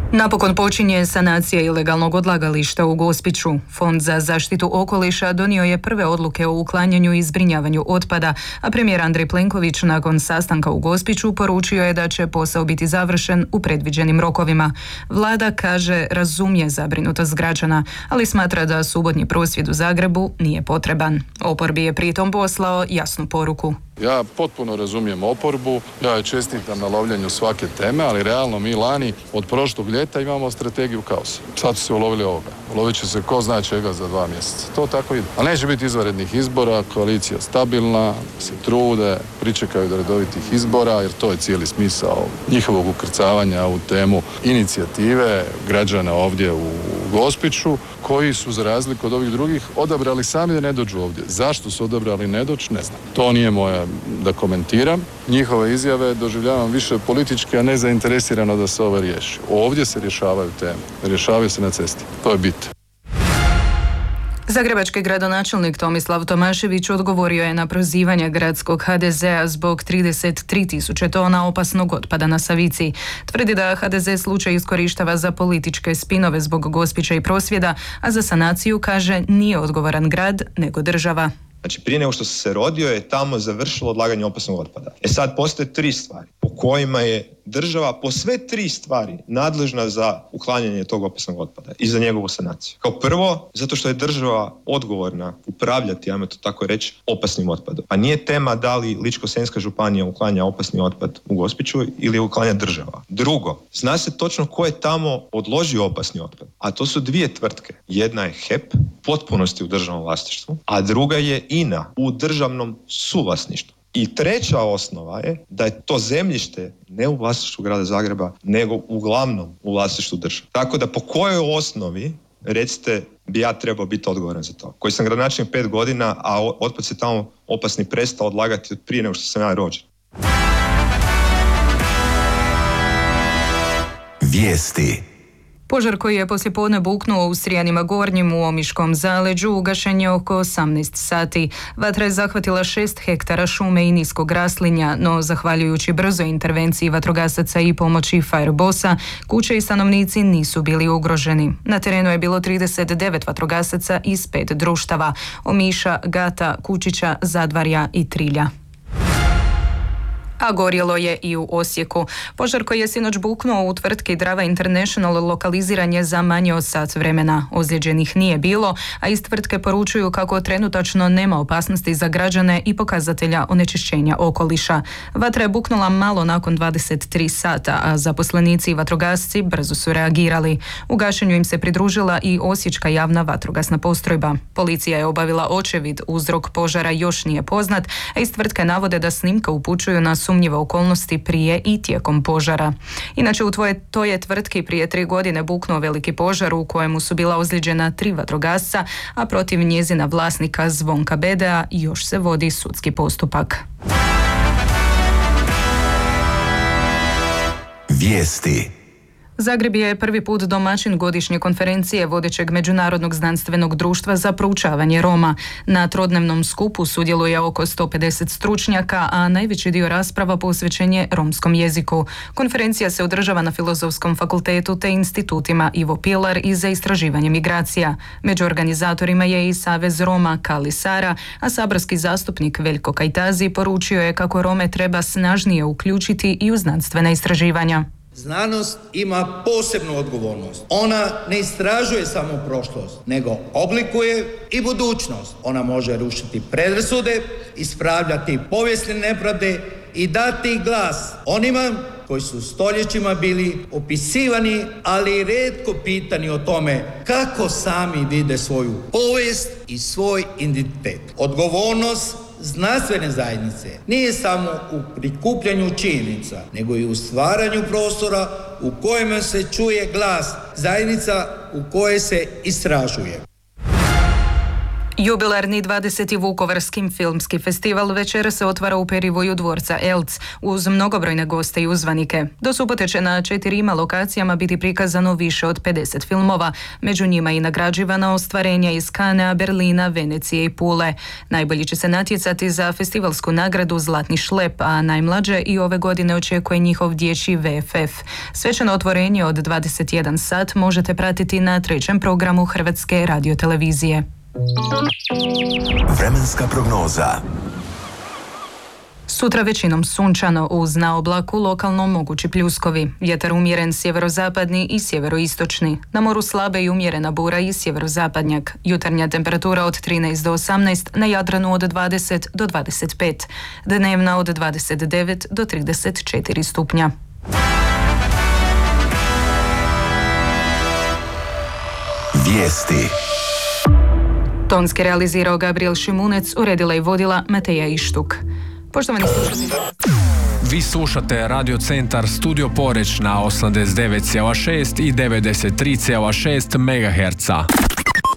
Napokon počinje sanacija ilegalnog odlagališta u Gospiću. Fond za zaštitu okoliša donio je prve odluke o uklanjanju i zbrinjavanju otpada, a premijer Andrej Plenković nakon sastanka u Gospiću poručio je da će posao biti završen u predviđenim rokovima. Vlada kaže razumije zabrinutost građana, ali smatra da subotnji prosvjed u Zagrebu nije potreban. Oporbi je pritom poslao jasnu poruku. Ja potpuno razumijem oporbu, ja je čestitam na lovljenju svake teme, ali realno mi lani od prošlog ljeta imamo strategiju kaosa. Sad su se ulovili ovoga. Ulovit će se ko zna čega za 2 mjeseca. To tako ide. Ali neće biti izvanrednih izbora, koalicija stabilna, se trude, pričekaju do redovitih izbora, jer to je cijeli smisao njihovog ukrcavanja u temu inicijative građana ovdje u Gospiću, koji su za razliku od ovih drugih odabrali sami da ne dođu ovdje. Zašto su odabrali ne doći, ne znam. To nije moja da komentiram. Njihove izjave doživljavam više politički, a ne zainteresirano da se ovo riješi. Ovdje se rješavaju teme. Rješavaju se na cesti. To je bit. Zagrebački gradonačelnik Tomislav Tomašević odgovorio je na prozivanje gradskog HDZ-a zbog 33.000 tona opasnog otpada na Savici. Tvrdi da HDZ slučaj iskorištava za političke spinove zbog Gospića i prosvjeda, a za sanaciju, kaže, nije odgovoran grad, nego država. Znači, prije nego što se rodio je tamo završilo odlaganje opasnog otpada. Sad postoje 3 stvari po kojima je država po sve 3 stvari nadležna za uklanjanje tog opasnog otpada i za njegovu sanaciju. Kao prvo, zato što je država odgovorna upravljati, ajmo to tako reći, opasnim otpadom. Pa nije tema da li Ličko-senjska županija uklanja opasni otpad u Gospiću ili je uklanja država. Drugo, zna se točno ko je tamo odložio opasni otpad. A to su 2 tvrtke. Jedna je HEP, potpunosti u državnom vlasništvu, a druga je INA u državnom suvlasništvu. I treća osnova je da je to zemljište ne u vlasništvu grada Zagreba, nego uglavnom u vlasništvu države. Tako da po kojoj osnovi, recite, bi ja trebao biti odgovoran za to? Koji sam gradonačelnik 5 godina, a otpad se tamo opasni prestao odlagati prije nego što sam ja rođen. Vijesti. Požar koji je poslijepodne buknuo u Strijanima Gornjim u Omiškom zaleđu ugašen je oko 18 sati. Vatra je zahvatila 6 hektara šume i niskog raslinja, no zahvaljujući brzoj intervenciji vatrogasaca i pomoći Firebossa, kuće i stanovnici nisu bili ugroženi. Na terenu je bilo 39 vatrogasaca iz 5 društava: Omiša, Gata, Kučića, Zadvarja i Trilja. A gorjelo je i u Osijeku. Požar koji je sinoć buknuo u tvrtki Drava International lokaliziran je za manje od sat vremena. Ozlijeđenih nije bilo, a iz tvrtke poručuju kako trenutačno nema opasnosti za građane i pokazatelja onečišćenja okoliša. Vatra je buknula malo nakon 23 sata, a zaposlenici i vatrogasci brzo su reagirali. U gašenju im se pridružila i Osječka javna vatrogasna postrojba. Policija je obavila očevid, uzrok požara još nije poznat, a iz tvrtke navode da snimka upućuju na sumnjive okolnosti prije i tijekom požara. Inače, u toj je tvrtki prije 3 godine buknuo veliki požar u kojemu su bila ozlijeđena 3 vatrogasca, a protiv njezina vlasnika Zvonka Bedea još se vodi sudski postupak. Vijesti. Zagreb je prvi put domaćin godišnje konferencije vodećeg Međunarodnog znanstvenog društva za proučavanje Roma. Na trodnevnom skupu sudjeluje oko 150 stručnjaka, a najveći dio rasprava posvećen je romskom jeziku. Konferencija se održava na Filozofskom fakultetu te institutima Ivo Pilar i za istraživanje migracija. Među organizatorima je i Savez Roma Kali Sara, a saborski zastupnik Veljko Kajtazi poručio je kako Rome treba snažnije uključiti i u znanstvena istraživanja. Znanost ima posebnu odgovornost. Ona ne istražuje samo prošlost, nego oblikuje i budućnost. Ona može rušiti predrasude, ispravljati povijesne nepravde i dati glas onima koji su stoljećima bili opisivani, ali rijetko pitani o tome kako sami vide svoju povijest i svoj identitet. Odgovornost znanstvene zajednice nije samo u prikupljanju činjenica, nego i u stvaranju prostora u kojem se čuje glas zajednica u kojoj se istražuje. Jubilarni 20. Vukovarski filmski festival večera se otvara u perivoju dvorca Elc uz mnogobrojne goste i uzvanike. Do subote će na 4 lokacijama biti prikazano više od 50 filmova, među njima i nagrađivana ostvarenja iz Kanea, Berlina, Venecije i Pule. Najbolji će se natjecati za festivalsku nagradu Zlatni šlep, a najmlađe i ove godine očekuje njihov dječji VFF. Svečano otvorenje od 21 sat možete pratiti na 3. programu Hrvatske radiotelevizije. Vremenska prognoza. Sutra većinom sunčano, uz na oblaku lokalno mogući pljuskovi. Vjetar umjeren sjeverozapadni i sjeveroistočni. Na moru slabe i umjerena bura i sjeverozapadnjak. Jutarnja temperatura od 13 do 18, na Jadranu od 20 do 25. Dnevna od 29 do 34 stupnja. Vijesti. Tonski realizirao Gabriel Šimunec, uredila i vodila Mateja Ištuk. Poštovani slušatelji. Vi slušate Radio Centar Studio Poreč na 89,6 i 93,6 MHz.